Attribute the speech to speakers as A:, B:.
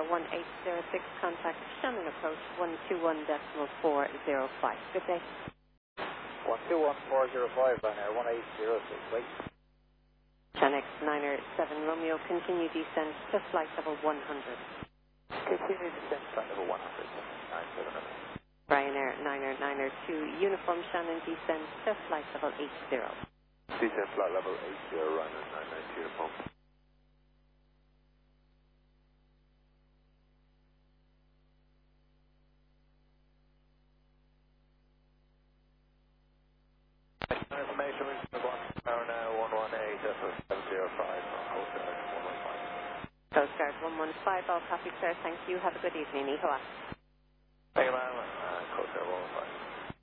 A: Star 1806, contact Shannon Approach 121.405. Good day.
B: 121.405, Ryanair 1806, wait.
A: Chanex Niner 7 Romeo, continue descent to flight level 100.
B: Continue descent, flight level 100, 970.
A: Ryanair Niner 2 Uniform Shannon, descent to flight level 80.
C: Descent flight level 80, Ryanair 99 Uniform.
B: Information reaching the 1 hour now, 118, 705, Coast Guard 115.
A: Coast Guard 115, all copy, sir. Thank you. Have a good evening. Ihoa.